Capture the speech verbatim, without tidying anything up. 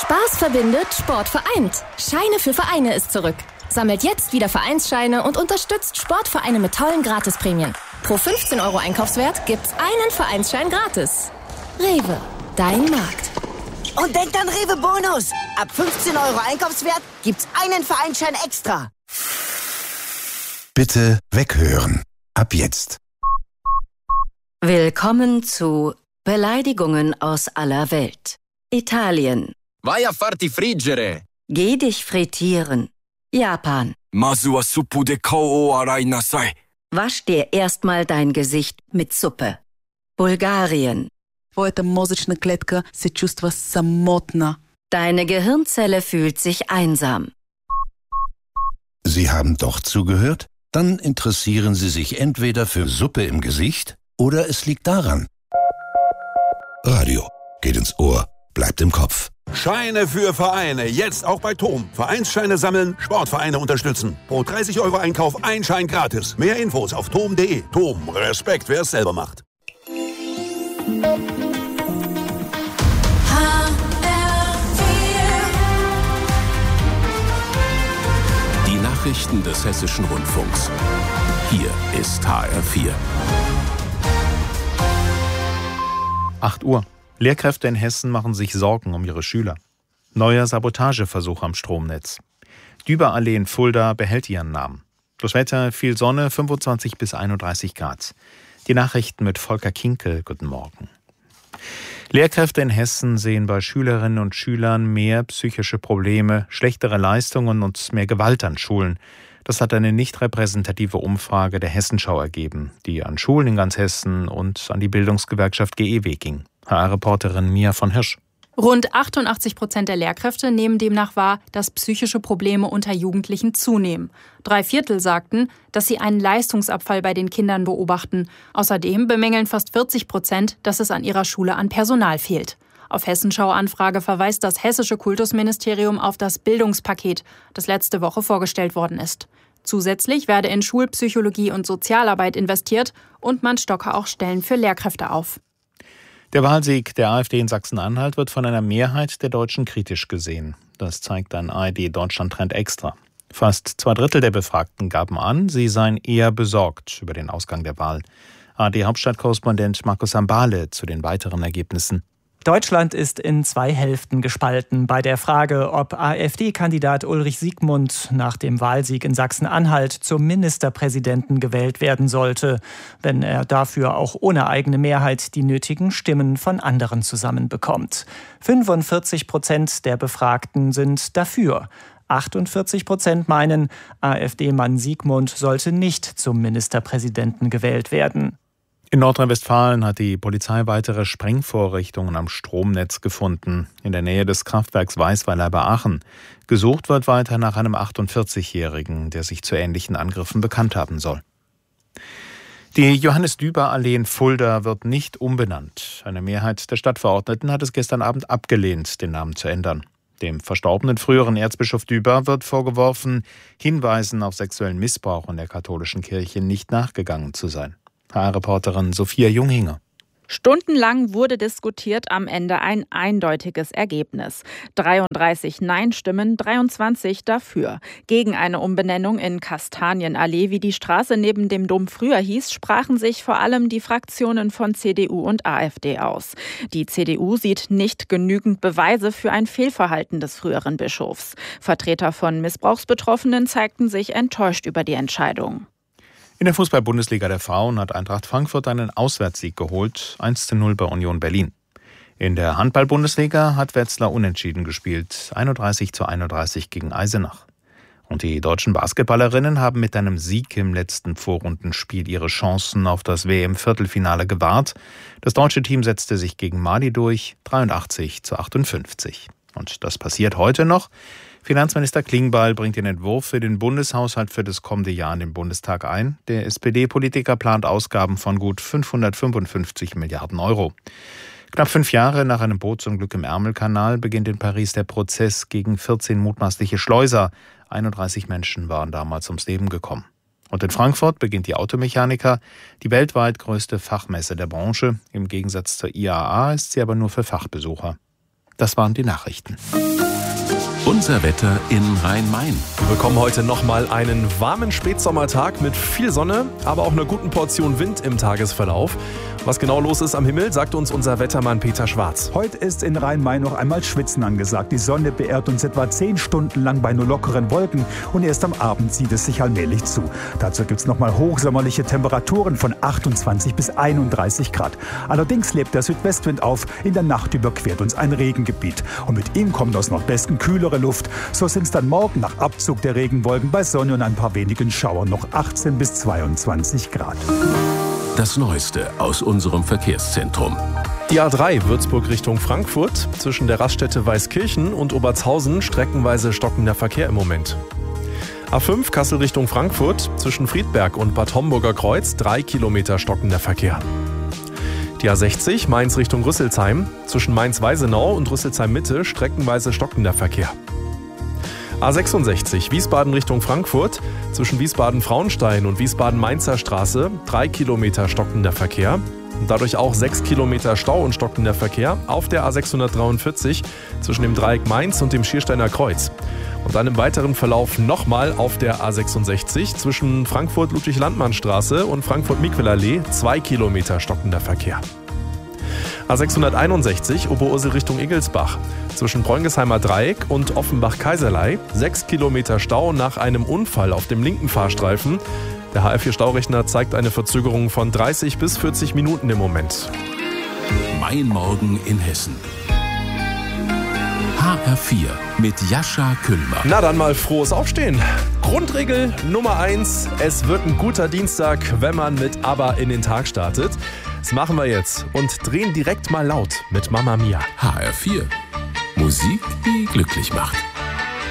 Spaß verbindet, Sport vereint. Scheine für Vereine ist zurück. Sammelt jetzt wieder Vereinsscheine und unterstützt Sportvereine mit tollen Gratisprämien. Pro fünfzehn Euro Einkaufswert gibt's einen Vereinsschein gratis. Rewe, dein Markt. Und denkt an Rewe Bonus. Ab fünfzehn Euro Einkaufswert gibt's einen Vereinsschein extra. Bitte weghören. Ab jetzt. Willkommen zu Beleidigungen aus aller Welt. Italien. Vai a farti friggere. Geh dich frittieren. Japan. Mazu wa suppu de kou o arai nasai. Wasch dir erstmal dein Gesicht mit Suppe. Bulgarien. Твоята мозъчна клетка се чувства самотна. Deine Gehirnzelle fühlt sich einsam. Sie haben doch zugehört? Dann interessieren Sie sich entweder für Suppe im Gesicht oder es liegt daran. Radio geht ins Ohr, bleibt im Kopf. Scheine für Vereine, jetzt auch bei Tom. Vereinsscheine sammeln, Sportvereine unterstützen. Pro dreißig Euro Einkauf ein Schein gratis. Mehr Infos auf tom punkt de. Tom, Respekt, wer es selber macht. Die Nachrichten des Hessischen Rundfunks. Hier ist H R vier. acht Uhr. Lehrkräfte in Hessen machen sich Sorgen um ihre Schüler. Neuer Sabotageversuch am Stromnetz. Düberallee in Fulda behält ihren Namen. Das Wetter, viel Sonne, fünfundzwanzig bis einunddreißig Grad. Die Nachrichten mit Volker Kinkel. Guten Morgen. Lehrkräfte in Hessen sehen bei Schülerinnen und Schülern mehr psychische Probleme, schlechtere Leistungen und mehr Gewalt an Schulen. Das hat eine nicht repräsentative Umfrage der Hessenschau ergeben, die an Schulen in ganz Hessen und an die Bildungsgewerkschaft G E W ging. H R-Reporterin Mia von Hirsch. Rund achtundachtzig Prozent der Lehrkräfte nehmen demnach wahr, dass psychische Probleme unter Jugendlichen zunehmen. Drei Viertel sagten, dass sie einen Leistungsabfall bei den Kindern beobachten. Außerdem bemängeln fast vierzig Prozent, dass es an ihrer Schule an Personal fehlt. Auf Hessenschau-Anfrage verweist das hessische Kultusministerium auf das Bildungspaket, das letzte Woche vorgestellt worden ist. Zusätzlich werde in Schulpsychologie und Sozialarbeit investiert und man stocke auch Stellen für Lehrkräfte auf. Der Wahlsieg der AfD in Sachsen-Anhalt wird von einer Mehrheit der Deutschen kritisch gesehen. Das zeigt ein A R D-Deutschland-Trend extra. Fast zwei Drittel der Befragten gaben an, sie seien eher besorgt über den Ausgang der Wahl. A R D-Hauptstadtkorrespondent Markus Sambale zu den weiteren Ergebnissen. Deutschland ist in zwei Hälften gespalten bei der Frage, ob AfD-Kandidat Ulrich Siegmund nach dem Wahlsieg in Sachsen-Anhalt zum Ministerpräsidenten gewählt werden sollte, wenn er dafür auch ohne eigene Mehrheit die nötigen Stimmen von anderen zusammenbekommt. fünfundvierzig Prozent der Befragten sind dafür. achtundvierzig Prozent meinen, AfD-Mann Siegmund sollte nicht zum Ministerpräsidenten gewählt werden. In Nordrhein-Westfalen hat die Polizei weitere Sprengvorrichtungen am Stromnetz gefunden, in der Nähe des Kraftwerks Weißweiler bei Aachen. Gesucht wird weiter nach einem achtundvierzigjährigen, der sich zu ähnlichen Angriffen bekannt haben soll. Die Johannes-Düber-Allee in Fulda wird nicht umbenannt. Eine Mehrheit der Stadtverordneten hat es gestern Abend abgelehnt, den Namen zu ändern. Dem verstorbenen früheren Erzbischof Düber wird vorgeworfen, Hinweisen auf sexuellen Missbrauch in der katholischen Kirche nicht nachgegangen zu sein. H R-Reporterin Sophia Junghinger. Stundenlang wurde diskutiert, am Ende ein eindeutiges Ergebnis. dreiunddreißig Nein-Stimmen, dreiundzwanzig dafür. Gegen eine Umbenennung in Kastanienallee, wie die Straße neben dem Dom früher hieß, sprachen sich vor allem die Fraktionen von C D U und AfD aus. Die C D U sieht nicht genügend Beweise für ein Fehlverhalten des früheren Bischofs. Vertreter von Missbrauchsbetroffenen zeigten sich enttäuscht über die Entscheidung. In der Fußball-Bundesliga der Frauen hat Eintracht Frankfurt einen Auswärtssieg geholt, eins zu null bei Union Berlin. In der Handball-Bundesliga hat Wetzlar unentschieden gespielt, einunddreißig zu einunddreißig gegen Eisenach. Und die deutschen Basketballerinnen haben mit einem Sieg im letzten Vorrundenspiel ihre Chancen auf das W M-Viertelfinale gewahrt. Das deutsche Team setzte sich gegen Mali durch, dreiundachtzig zu achtundfünfzig. Und das passiert heute noch. Finanzminister Klingbeil bringt den Entwurf für den Bundeshaushalt für das kommende Jahr in den Bundestag ein. Der S P D-Politiker plant Ausgaben von gut fünfhundertfünfundfünfzig Milliarden Euro. Knapp fünf Jahre nach einem Bootsunglück im Ärmelkanal beginnt in Paris der Prozess gegen vierzehn mutmaßliche Schleuser. einunddreißig Menschen waren damals ums Leben gekommen. Und in Frankfurt beginnt die Automechaniker, die weltweit größte Fachmesse der Branche. Im Gegensatz zur I A A ist sie aber nur für Fachbesucher. Das waren die Nachrichten. Unser Wetter in Rhein-Main. Wir bekommen heute nochmal einen warmen Spätsommertag mit viel Sonne, aber auch einer guten Portion Wind im Tagesverlauf. Was genau los ist am Himmel, sagt uns unser Wettermann Peter Schwarz. Heute ist in Rhein-Main noch einmal Schwitzen angesagt. Die Sonne beehrt uns etwa zehn Stunden lang bei nur lockeren Wolken und erst am Abend zieht es sich allmählich zu. Dazu gibt es nochmal hochsommerliche Temperaturen von achtundzwanzig bis einunddreißig Grad. Allerdings lebt der Südwestwind auf. In der Nacht überquert uns ein Regengebiet. Und mit ihm kommt aus Nordwesten kühlere Luft. So sind es dann morgen nach Abzug der Regenwolken bei Sonne und ein paar wenigen Schauern noch achtzehn bis zweiundzwanzig Grad. Das Neueste aus unserem Verkehrszentrum. Die A drei Würzburg Richtung Frankfurt. Zwischen der Raststätte Weißkirchen und Obertshausen streckenweise stockender Verkehr im Moment. A fünf Kassel Richtung Frankfurt. Zwischen Friedberg und Bad Homburger Kreuz drei Kilometer stockender Verkehr. Die A sechzig Mainz Richtung Rüsselsheim. Zwischen Mainz-Weisenau und Rüsselsheim-Mitte streckenweise stockender Verkehr. A sechsundsechzig Wiesbaden Richtung Frankfurt. Zwischen Wiesbaden-Frauenstein und Wiesbaden-Mainzer Straße drei Kilometer stockender Verkehr. Und dadurch auch sechs Kilometer Stau und stockender Verkehr auf der A sechshundertdreiundvierzig zwischen dem Dreieck Mainz und dem Schiersteiner Kreuz. Und dann im weiteren Verlauf nochmal auf der A sechsundsechzig zwischen Frankfurt-Ludwig-Landmann-Straße und Frankfurt-Miquel-Allee zwei Kilometer stockender Verkehr. A sechshunderteinundsechzig Oberursel Richtung Igelsbach. Zwischen Bräungheimer Dreieck und Offenbach-Kaiserlei sechs Kilometer Stau nach einem Unfall auf dem linken Fahrstreifen. Der H R vier Staurechner zeigt eine Verzögerung von dreißig bis vierzig Minuten im Moment. Mein Morgen in Hessen. H R vier mit Jascha Kühlmer. Na dann mal frohes Aufstehen. Grundregel Nummer eins. Es wird ein guter Dienstag, wenn man mit ABBA in den Tag startet. Das machen wir jetzt und drehen direkt mal laut mit Mamma Mia. H R vier. Musik, die glücklich macht.